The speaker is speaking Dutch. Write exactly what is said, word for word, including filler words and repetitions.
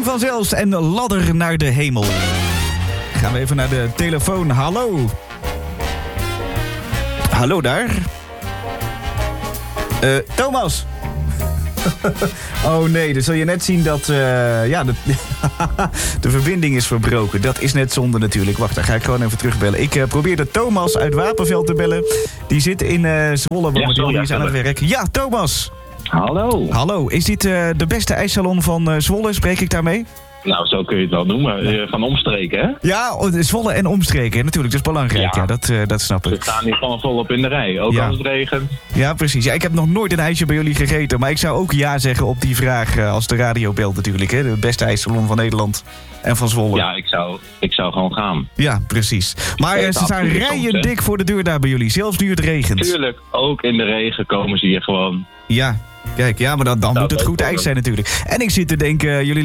Koen van Zelst en Ladder naar de hemel. Gaan we even naar de telefoon. Hallo. Hallo daar. Uh, Thomas. Oh nee, dan zul je net zien dat uh, ja, de, de verbinding is verbroken. Dat is net zonde natuurlijk. Wacht, dan ga ik gewoon even terugbellen. Ik uh, probeerde Thomas uit Wapenveld te bellen. Die zit in uh, Zwolle, ja, die ja, is aan het werk. Ja, Thomas. Hallo. Hallo, is dit uh, de beste ijssalon van uh, Zwolle? Spreek ik daarmee? Nou, zo kun je het wel noemen. Ja. Van omstreken, hè? Ja, Zwolle en omstreken. Natuurlijk, dat is belangrijk. Ja, ja dat, uh, dat snap ik. We staan hier gewoon volop in de rij. Ook ja. als het regent. Ja, precies. Ja, ik heb nog nooit een ijsje bij jullie gegeten. Maar ik zou ook ja zeggen op die vraag uh, als de radio belt natuurlijk. Hè? De beste ijssalon van Nederland en van Zwolle. Ja, ik zou, ik zou gewoon gaan. Ja, precies. Maar uh, ze staan rijen soms, dik voor de deur daar bij jullie. Zelfs nu het regent. Tuurlijk, ook in de regen komen ze hier gewoon. Ja, kijk, ja, maar dan, dan moet het goed ijs zijn natuurlijk. En ik zit te denken, jullie